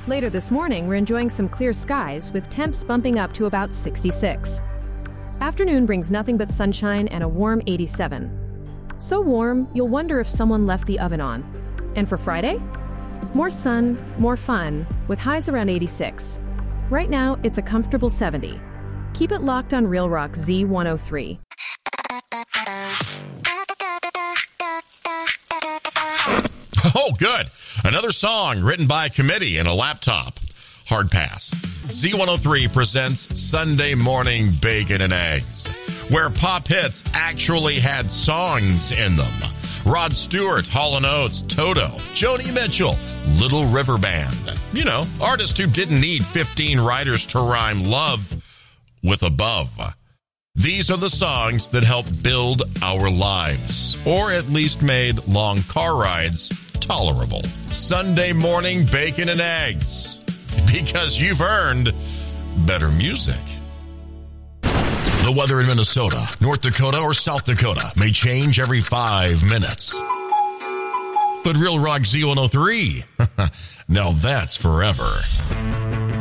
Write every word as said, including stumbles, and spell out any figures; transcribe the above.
Later this morning, we're enjoying some clear skies with temps bumping up to about sixty-six. Afternoon brings nothing but sunshine and a warm eighty-seven. So warm, you'll wonder if someone left the oven on. And for Friday? More sun, more fun, with highs around eighty-six. Right now, it's a comfortable seventy. Keep it locked on Real Rock Z one oh three. Oh, good. Another song written by a committee and a laptop. Hard pass. Z one oh three presents Sunday Morning Bacon and Eggs, where pop hits actually had songs in them. Rod Stewart, Hall and Oates, Toto, Joni Mitchell, Little River Band. You know, artists who didn't need fifteen writers to rhyme love with above. These are the songs that helped build our lives, or at least made long car rides tolerable. Sunday Morning Bacon and Eggs, because you've earned better music. The weather in Minnesota, North Dakota, or South Dakota may change every five minutes. But Real Rock Z one oh three, now that's forever.